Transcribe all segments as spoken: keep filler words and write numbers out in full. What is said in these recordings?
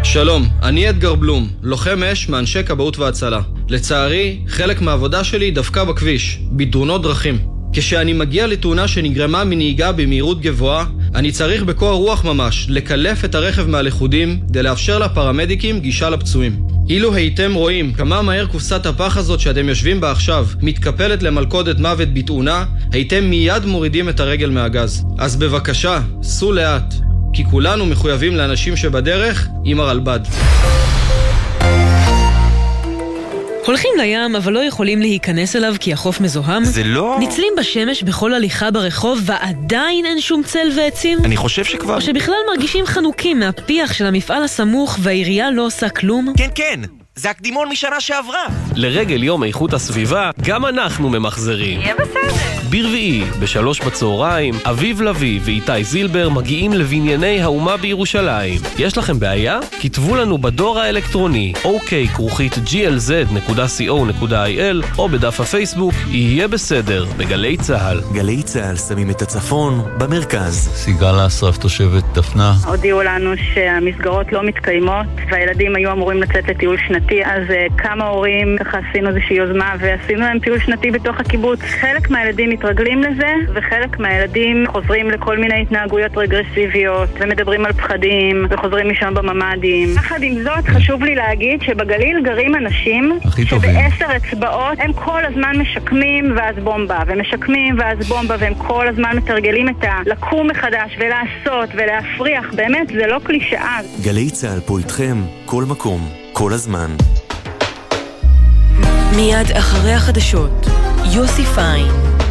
שלום, אני אדגר בלום, לוחם אש מאנשי כבאות והצלה. לצערי, חלק מהעבודה שלי דווקא בכביש, בתאונות דרכים. כשאני מגיע לתאונה שנגרמה מנהיגה במהירות גבוהה, אני צריך בקור רוח ממש לקלף את הרכב מהלכודים כדי לאפשר לפרמדיקים גישה לפצועים. אילו הייתם רואים כמה מהר קופסת הפח הזאת שאתם יושבים בה עכשיו מתקפלת למלכודת מוות בתאונה, הייתם מיד מורידים את הרגל מהגז. אז בבקשה, סעו לאט, כי כולנו מחויבים לאנשים שבדרך עם הרלב"ד. הולכים לים אבל לא יכולים להיכנס אליו כי החוף מזוהם? זה לא... ניצלים בשמש בכל הליכה ברחוב ועדיין אין שום צל ועצים? אני חושב שכבר... או שבכלל מרגישים חנוקים מהפיח של המפעל הסמוך והעירייה לא עושה כלום? כן, כן, זה הקדימון משנה שעברה. לרגל יום איכות הסביבה, גם אנחנו ממחזרים. יהיה בסדר. ברביעי, בשלוש בצהריים, אביב לוי ואיתי זילבר מגיעים לבנייני האומה בירושלים. יש לכם בעיה? כתבו לנו בדור האלקטרוני אוקיי כרוכית ג'י אל זד נקודה סי או נקודה איי אל או בדף הפייסבוק יהיה בסדר בגלי צהל. גלי צהל שמים את הצפון במרכז. סיגל אסרף תושבת דפנה. הודיעו לנו שהמסגרות לא מתקיימות והילדים היו אמורים לצאת לטיול שנתי, אז כמה הורים ככה עשינו איזושהי יוזמה ועשינו להם טיול שנתי בתוך הקיבוץ. חלק מהילדים מתרגלים לזה וחלק מהילדים חוזרים לכל מיני התנהגויות רגרסיביות ומדברים על פחדים וחוזרים משם בממדים. יחד עם זאת חשוב לי להגיד שבגליל גרים אנשים שבעשר אצבעות הם כל הזמן משקמים ואז בומבה ומשקמים ואז בומבה והם כל הזמן מתרגלים את הלקום מחדש ולעשות ולהפריח. באמת זה לא קלישאה. גלי צהל פה איתכם כל מקום כל הזמן. מיד אחרי החדשות יוסי פיין.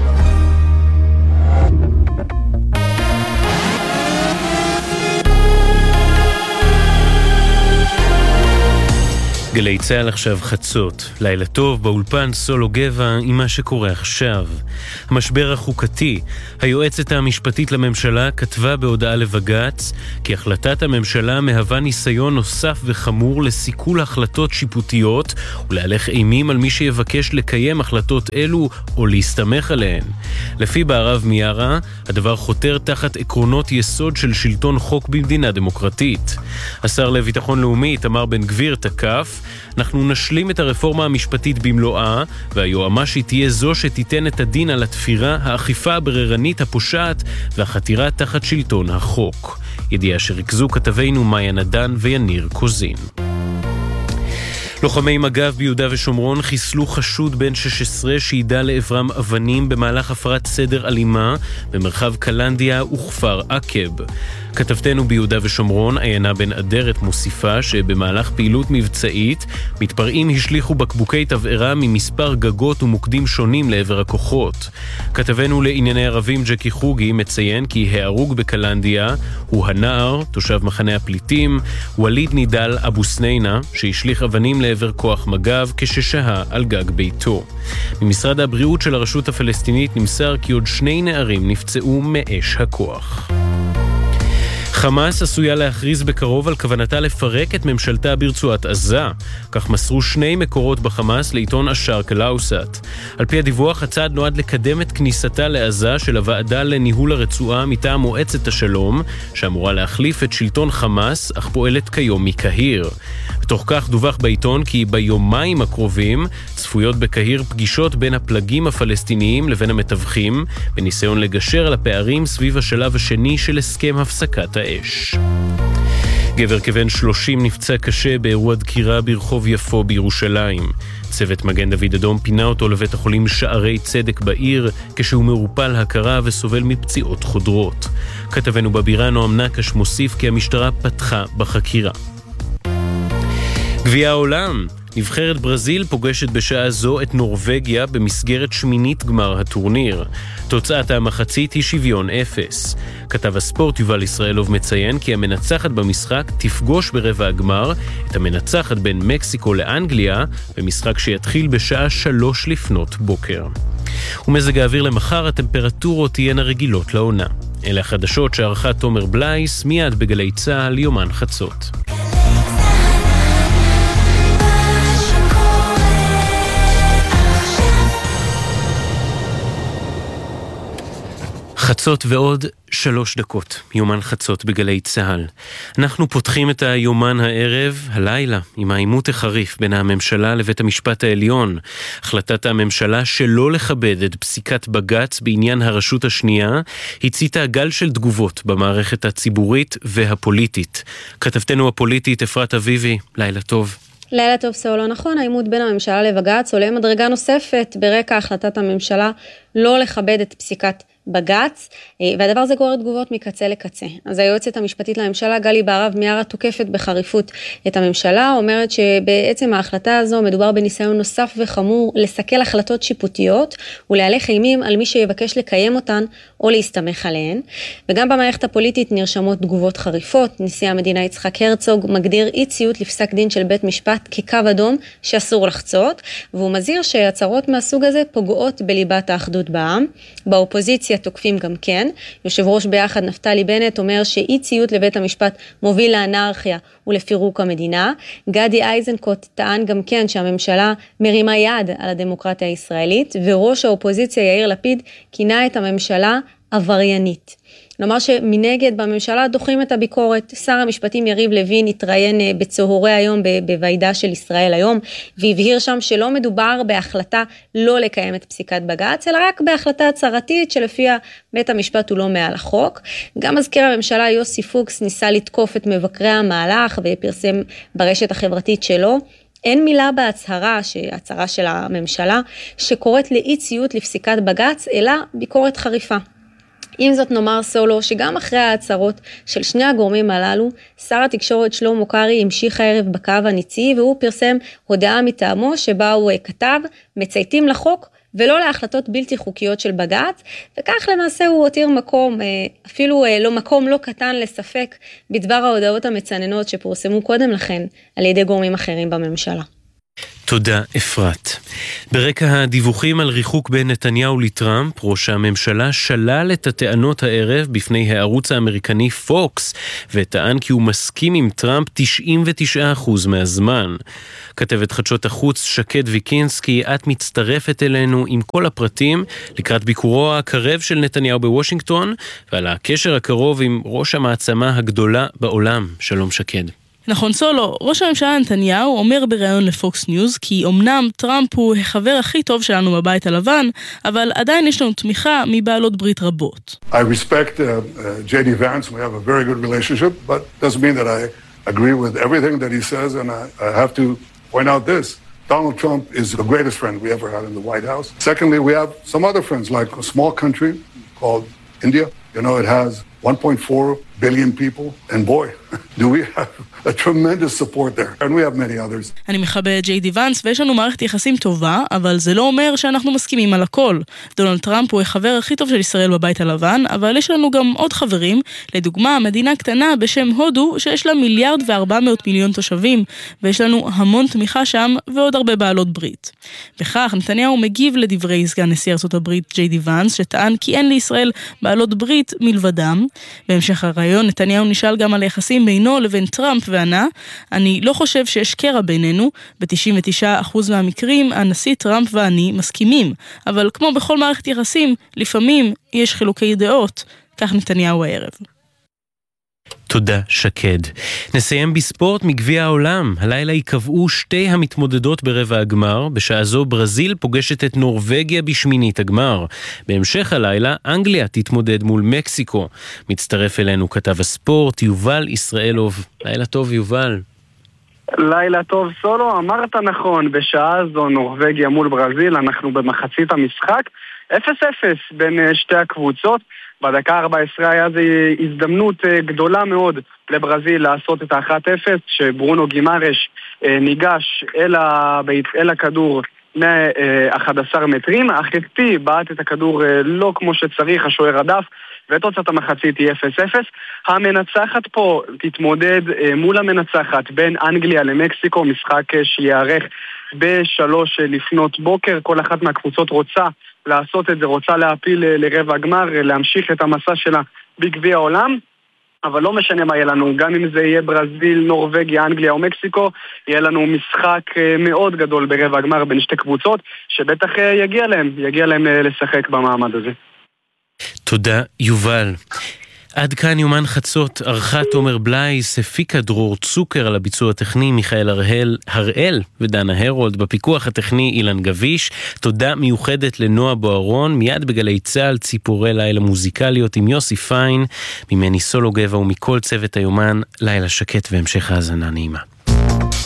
גלי צהל עכשיו חצות, לילה טוב באולפן סולו גבע עם מה שקורה עכשיו. המשבר החוקתי, היועצת המשפטית לממשלה כתבה בהודעה לבג"ץ כי החלטת הממשלה מהווה ניסיון נוסף וחמור לסיכול החלטות שיפוטיות ולהלך אימים על מי שיבקש לקיים החלטות אלו או להסתמך עליהן. לפי בערב מיארה, הדבר חותר תחת עקרונות יסוד של שלטון חוק במדינה דמוקרטית. השר לביטחון לאומי תמר בן גביר תקף, אנחנו נשלים את הרפורמה המשפטית במלואה, והיועמ"שית תהיה זו שתיתן את הדין על התפירה, האכיפה הבררנית הפושעת והחתירה תחת שלטון החוק. ידיעה שריכזו כתבינו מאיה נדן ויניר קוזין. לוחמי מג"ב ביהודה ושומרון חיסלו חשוד בן שש עשרה שידע לעברם אבנים במהלך הפרת סדר אלימה במרחב קלנדיה וכפר עקב. כתבתנו ביהודה ושומרון, עיינה בן אדרת, מוסיפה שבמהלך פעילות מבצעית מתפרעים השליחו בקבוקי תבערה ממספר גגות ומוקדים שונים לעבר הכוחות. כתבנו לענייני ערבים ג'קי חוגי מציין כי ההרוג בקלנדיה הוא הנער, תושב מחנה הפליטים, וליד נידל אבו סנינה, שהשליך אבנים לעבר כוח מג"ב כששהה על גג ביתו. ממשרד הבריאות של הרשות הפלסטינית נמסר כי עוד שני נערים נפצעו מאש הכוח. חמאס עשויה להכריז בקרוב על כוונתה לפרק את ממשלתה ברצועת עזה. כך מסרו שני מקורות בחמאס לעיתון א-שרק אל-אוסט. על פי הדיווח, הצעד נועד לקדם את כניסתה לעזה של הוועדה לניהול הרצועה מטעם מועצת השלום, שאמורה להחליף את שלטון חמאס, אך פועלת כיום מקהיר. בתוך כך דווח בעיתון כי ביומיים הקרובים צפויות בקהיר פגישות בין הפלגים הפלסטיניים לבין המתווכים, בניסיון לגשר על הפערים סביב השלב השני של הסכם הפסקת האש. גבר כבן שלושים נפצע קשה באירוע דקירה ברחוב יפו בירושלים. צוות מגן דוד אדום פינה אותו לבית החולים שערי צדק בעיר, כשהוא מרופל הכרה וסובל מפציעות חודרות. כתבנו בבירה נועם נקש מוסיף כי המשטרה פתחה בחקירה. גביע העולם, נבחרת ברזיל פוגשת בשעה זו את נורווגיה במסגרת שמינית גמר הטורניר. תוצאת המחצית היא שוויון אפס. כתב הספורט יובל ישראלוב מציין כי המנצחת במשחק תפגוש ברבע הגמר את המנצחת בין מקסיקו לאנגליה במשחק שיתחיל בשעה שלוש לפנות בוקר. ומזג האוויר למחר, הטמפרטורות תהיינה רגילות לעונה. אלה החדשות שערכה תומר בלייס מיד בגלי צהל יומן חצות. חצות ועוד שלוש דקות, יומן חצות בגלי צהל. אנחנו פותחים את היומן הערב, הלילה, עם העימות החריף בין הממשלה לבית המשפט העליון. החלטת הממשלה שלא לכבד את פסיקת בג"ץ בעניין הרשות השנייה, הציתה גל של תגובות במערכת הציבורית והפוליטית. כתבתנו הפוליטית אפרת אביבי, לילה טוב. לילה טוב סאולו, נכון, העימות בין הממשלה לבג"ץ עולה מדרגה נוספת ברקע החלטת הממשלה לא לכבד את פסיקת בג"ץ, והדבר הזה גורר תגובות מקצה לקצה. אז היועצת המשפטית לממשלה גלי בהרב מיארה תוקפת בחריפות את הממשלה, אומרת שבעצם ההחלטה הזו מדובר בניסיון נוסף וחמור לסכל החלטות שיפוטיות ולהלך אימים על מי שיבקש לקיים אותן או להסתמך עליהן. וגם במערכת הפוליטית נרשמות תגובות חריפות. נשיא המדינה יצחק הרצוג מגדיר אי ציות לפסק דין של בית משפט כקו אדום שאסור לחצות, והוא מזהיר שהצהרות מהסוג הזה פוגעות בליבת האחדות בעם. באופוזיציה תוקפים גם כן. יושב ראש ביחד נפתלי בנט אומר שאי ציות לבית המשפט מוביל לאנרכיה ולפירוק המדינה. גדי איזנקוט טען גם כן שהממשלה מרימה יד על הדמוקרטיה הישראלית, וראש האופוזיציה יאיר לפיד כינה את הממשלה עבריינית. נאמר שמנגד בממשלה דוחים את הביקורת. שר המשפטים יריב לוין התראיין בצהרי היום בוועידה של ישראל היום, והבהיר שם שלא מדובר בהחלטה לא לקיים את פסיקת בג"ץ, אלא רק בהחלטה הצהרתית שלפיה בית המשפט הוא לא מעל החוק. גם מזכיר הממשלה יוסי פוקס ניסה לתקוף את מבקרי המהלך ופרסם ברשת החברתית שלו אין מילה בהצהרה, הצהרה של הממשלה, שקוראת לאי ציות לפסיקת בג"ץ, אלא ביקורת חריפה. עם זאת נאמר סולו שגם אחרי ההצהרות של שני הגורמים הללו, שר התקשורת שלמה קרעי המשיך הערב בקו הניצי, והוא פרסם הודעה מטעמו שבה הוא כתב, מצייתים לחוק ולא להחלטות בלתי חוקיות של בג"ץ, וכך למעשה הוא הותיר מקום, אפילו לא מקום לא קטן לספק, בדבר ההודעות המצננות שפורסמו קודם לכן על ידי גורמים אחרים בממשלה. תודה אפרת. ברקע הדיווחים על ריחוק בין נתניהו לטראמפ, ראש הממשלה שלל את הטענות הערב בפני הערוץ האמריקני פוקס, וטען כי הוא מסכים עם טראמפ תשעים ותשעה אחוז מהזמן. כתבת חדשות החוץ שקד ויקינסקי, את מצטרפת אלינו עם כל הפרטים לקראת ביקורו הקרב של נתניהו בוושינגטון, ועל הקשר הקרוב עם ראש המעצמה הגדולה בעולם. שלום שקד. נכון סולו, ראש הממשלה נתניהו אומר בראיון לפוקס ניוז כי אמנם טראמפ הוא החבר הכי טוב שלנו בבית הלבן, אבל עדיין יש לנו תמיכה מבעלות ברית רבות. I respect uh, uh, J D Vance, we have a very good relationship, but doesn't mean that I agree with everything that he says, and I, I have to point out this. Donald Trump is the greatest friend we ever had in the White House. Secondly, we have some other friends, like a small country called India. You know, it has one point four billion people, and boy, do we have a tremendous support there, and we have many others. אני מכבד ג'יי די ונס, ויש לנו מערכת יחסים טובה, אבל זה לא אומר שאנחנו מסכימים על הכל. דונלד טראמפ הוא החבר הכי טוב של ישראל בבית הלבן, אבל יש לנו גם עוד חברים, לדוגמה, מדינה קטנה בשם הודו, שיש לה מיליארד וארבע מאות מיליון תושבים, ויש לנו המון תמיכה שם, ועוד הרבה בעלות ברית. בכך, נתניהו מגיב לדברי סגן נשיא ארצות הברית ג'יי די ונס, שטען כי אין לישראל בעלות ברית מלבדם. בהמשך הרעיון, נתניהו נשאל גם על היחסים בינו לבין טראמפ וענה, אני לא חושב שיש קרע בינינו, ב-תשעים ותשעה אחוז מהמקרים הנשיא טראמפ ואני מסכימים, אבל כמו בכל מערכת יחסים, לפעמים יש חילוקי דעות, כך נתניהו הערב. תודה שקד. נסיים בספורט מגביע העולם. הלילה יקבעו שתי המתמודדות ברבע הגמר. בשעה זו ברזיל פוגשת את נורווגיה בשמינית הגמר. בהמשך הלילה אנגליה תתמודד מול מקסיקו. מצטרף אלינו כתב הספורט יובל ישראלוב. לילה טוב יובל. לילה טוב סולו, אמרת נכון, בשעה זו נורווגיה מול ברזיל, אנחנו במחצית המשחק, אפס אפס בין שתי הקבוצות. בדקה ארבע עשרה היה זו הזדמנות גדולה מאוד לברזיל לעשות את ה-אחת אפס, שברונו גימרש ניגש אל, ה... אל הכדור מ-אחד עשר מטרים, החטיא בעט את הכדור לא כמו שצריך, השוער הדף, ותוצאת המחצית היא אפס אפס. המנצחת פה תתמודד מול המנצחת בין אנגליה למקסיקו, משחק שיערך בשלוש לפנות בוקר. כל אחת מהקבוצות רוצה לעשות את זה, רוצה להפיל לרבע הגמר, להמשיך את המסע שלה בגביע העולם, אבל לא משנה מה יהיה לנו, גם אם זה יהיה ברזיל, נורווגיה, אנגליה או מקסיקו, יהיה לנו משחק מאוד גדול ברבע הגמר בין שתי קבוצות, שבטח יגיע להם, יגיע להם לשחק במעמד הזה. תודה יובל. עד כאן יומן חצות, ערכה תומר בלייס, הפיקה דרור צוקר, על הביצוע הטכני מיכאל הראל, הראל ודנה הרולד, בפיקוח הטכני אילן גביש. תודה מיוחדת לנועה בוערון, מיד בגלי צהל ציפורי לילה מוזיקליות עם יוסי פיין, ממני סולו גבע ומכל צוות היומן, לילה שקט והמשך האזנה נעימה.